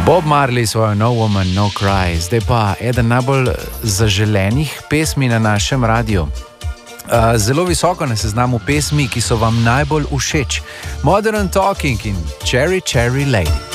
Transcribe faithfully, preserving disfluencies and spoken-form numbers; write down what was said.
Bob Marley svojo No Woman, No Cry, zdaj pa eden najbolj zaželenih pesmi na našem radiju. Uh, zelo visoko na seznamu pesmi, ki so vam najbolj všeč. Modern Talking in Cherry Cherry Lady.